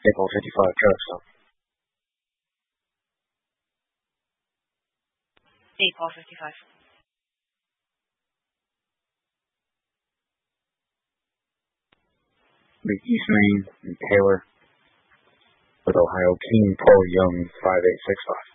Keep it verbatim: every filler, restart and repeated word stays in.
April fifty-five truck stop. April fifty-five. The East Main and Taylor with Ohio King Paul Young five eight six five.